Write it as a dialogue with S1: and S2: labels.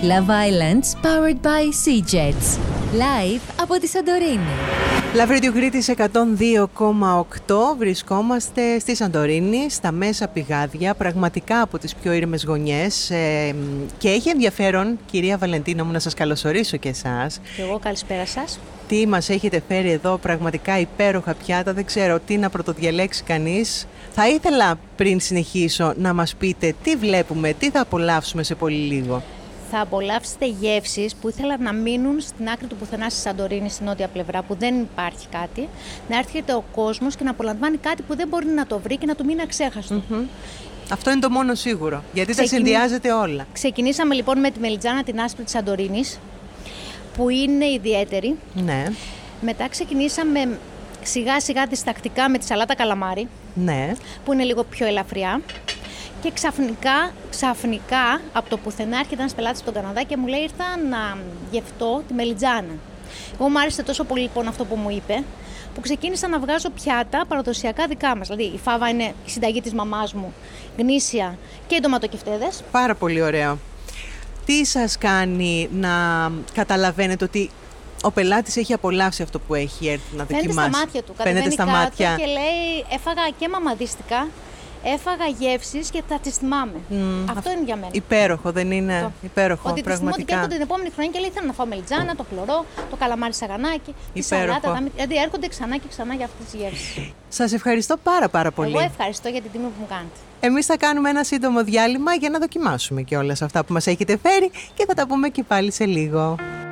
S1: Love Islands powered by SeaJets. Live από τη Σαντορίνη.
S2: Love Radio Crete 102,8. Βρισκόμαστε στη Σαντορίνη, στα μέσα πηγάδια, πραγματικά από τις πιο ήρεμες γωνιές. Και έχει ενδιαφέρον, κυρία Βαλεντίνα μου, να σας καλωσορίσω και εσάς.
S3: Και εγώ καλησπέρα σας.
S2: Τι μας έχετε φέρει εδώ, πραγματικά υπέροχα πιάτα, δεν ξέρω τι να πρωτοδιαλέξει κανείς. Θα ήθελα πριν συνεχίσω να μας πείτε τι βλέπουμε, τι θα απολαύσουμε σε πολύ λίγο.
S3: Θα απολαύσετε γεύσεις που ήθελα να μείνουν στην άκρη του πουθενά στη Σαντορίνη, στην νότια πλευρά, που δεν υπάρχει κάτι. Να έρχεται ο κόσμος και να απολαμβάνει κάτι που δεν μπορεί να το βρει και να του μείνει αξέχαστο.
S2: Αυτό είναι το μόνο σίγουρο, γιατί τα συνδυάζετε όλα.
S3: Ξεκινήσαμε λοιπόν με τη μελιτζάνα την άσπρη της Σαντορίνης, που είναι ιδιαίτερη.
S2: Ναι.
S3: Μετά ξεκινήσαμε σιγά σιγά διστακτικά με τη σαλάτα καλαμάρι,
S2: Ναι.
S3: που είναι λίγο πιο ελαφριά. Και ξαφνικά από το πουθενά έρχεται ένας πελάτης από τον Καναδά και μου λέει: ήρθα να γευτώ τη μελιτζάνα. Εγώ μου άρεσε τόσο πολύ λοιπόν αυτό που μου είπε, που ξεκίνησα να βγάζω πιάτα παραδοσιακά δικά μας. Δηλαδή η φάβα είναι η συνταγή της μαμάς μου, γνήσια, και οι ντοματοκεφτέδες.
S2: Πάρα πολύ ωραίο. Τι σας κάνει να καταλαβαίνετε ότι ο πελάτης έχει απολαύσει αυτό που έχει έρθει να δοκιμάσει?
S3: Φαίνεται στα μάτια του.
S2: Φαίνεται στα
S3: κάτω
S2: μάτια.
S3: Και λέει: έφαγα και μαμαδίστικα, έφαγα γεύσεις και θα τις θυμάμαι. Αυτό είναι για μένα.
S2: Υπέροχο, δεν είναι? Υπέροχο,
S3: ότι
S2: πραγματικά.
S3: Ότι και έρχονται την επόμενη χρονιά και λέει: θέλω να φάω μελιτζάνα, το χλωρό, το καλαμάρι σαγανάκι, τη σαλάτα. Δηλαδή έρχονται ξανά και ξανά για αυτές τις γεύσεις.
S2: Σας ευχαριστώ πάρα πολύ.
S3: Εγώ ευχαριστώ για την τιμή που μου κάνετε.
S2: Εμείς θα κάνουμε ένα σύντομο διάλειμμα για να δοκιμάσουμε και όλα αυτά που μας έχετε φέρει και θα τα πούμε και πάλι σε λίγο.